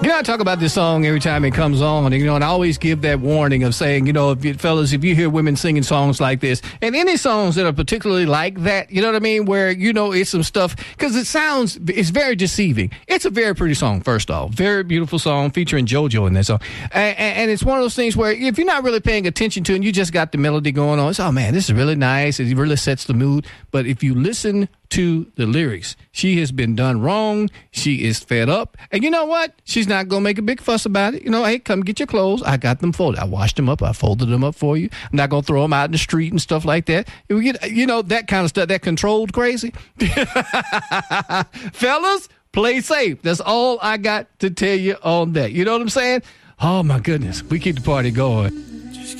You know, I talk about this song every time it comes on, and I always give that warning of saying, fellas, if you hear women singing songs like this, and any songs that are particularly like that, you know what I mean, where, it's some stuff, because it's very deceiving. It's a very pretty song, first off. Very beautiful song featuring JoJo in that song. And it's one of those things where if you're not really paying attention to it and you just got the melody going on, it's, oh, man, this is really nice. It really sets the mood. But if you listen to the lyrics, she has been done wrong. She is fed up. And you know what? She's not going to make a big fuss about it. Hey, come get your clothes. I got them folded. I washed them up. I folded them up for you. I'm not going to throw them out in the street and stuff like that. We get, that kind of stuff, that controlled crazy. Fellas, play safe. That's all I got to tell you on that. You know what I'm saying? Oh, my goodness. We keep the party going.